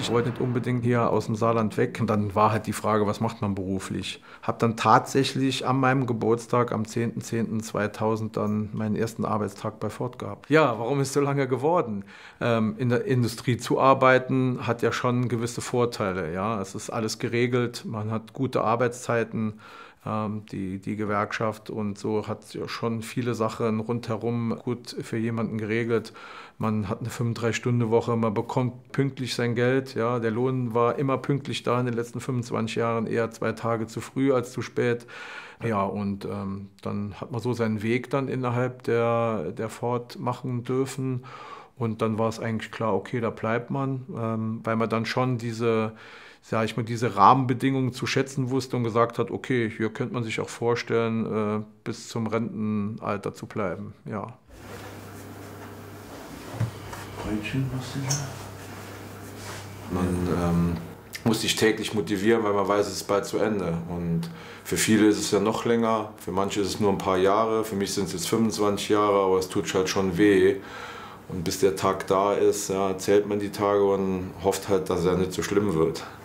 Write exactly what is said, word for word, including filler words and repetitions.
Ich wollte nicht unbedingt hier aus dem Saarland weg. Und dann war halt die Frage, was macht man beruflich? Habe dann tatsächlich an meinem Geburtstag am zehnten zehnten zweitausend dann meinen ersten Arbeitstag bei Ford gehabt. Ja, warum ist es so lange geworden? Ähm, in der Industrie zu arbeiten hat ja schon gewisse Vorteile. Ja, es ist alles geregelt, man hat gute Arbeitszeiten. Die, die Gewerkschaft und so hat ja schon viele Sachen rundherum gut für jemanden geregelt. Man hat eine fünfunddreißig-Stunden-Woche, man bekommt pünktlich sein Geld. Ja, der Lohn war immer pünktlich da in den letzten fünfundzwanzig Jahren, eher zwei Tage zu früh als zu spät. Ja, und ähm, dann hat man so seinen Weg dann innerhalb der, der Ford machen dürfen. Und dann war es eigentlich klar, okay, da bleibt man, ähm, weil man dann schon diese sag ich mal, diese Rahmenbedingungen zu schätzen wusste und gesagt hat, okay, hier könnte man sich auch vorstellen, äh, bis zum Rentenalter zu bleiben. Ja. Man ähm, muss sich täglich motivieren, weil man weiß, es ist bald zu Ende. Und für viele ist es ja noch länger, für manche ist es nur ein paar Jahre, für mich sind es jetzt fünfundzwanzig Jahre, aber es tut halt schon weh. Und bis der Tag da ist, ja, zählt man die Tage und hofft halt, dass er nicht so schlimm wird.